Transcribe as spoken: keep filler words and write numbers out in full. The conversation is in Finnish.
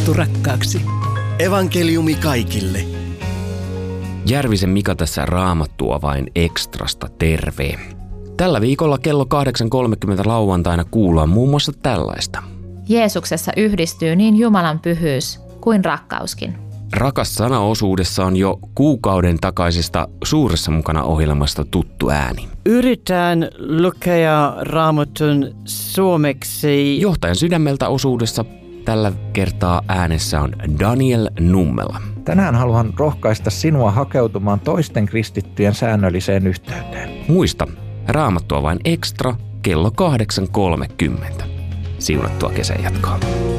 raamattu rakkaaksi. Evankeliumi kaikille. Järvisen Mika tässä Raamattua vain ekstrasta terve. Tällä viikolla kello kahdeksan kolmekymmentä lauantaina kuullaan muun muassa tällaista. Jeesuksessa yhdistyy niin Jumalan pyhyys kuin rakkauskin. Rakas sana-osuudessa on jo kuukauden takaisesta Suuressa mukana -ohjelmasta tuttu ääni. Yritän lukea Raamatun suomeksi. Johtajan sydämeltä -osuudessa tällä kertaa äänessä on Daniel Nummela. Tänään haluan rohkaista sinua hakeutumaan toisten kristittyjen säännölliseen yhteyteen. Muista, Raamattua vain ekstra kello kahdeksan kolmekymmentä. Siunattua kesän jatkoa.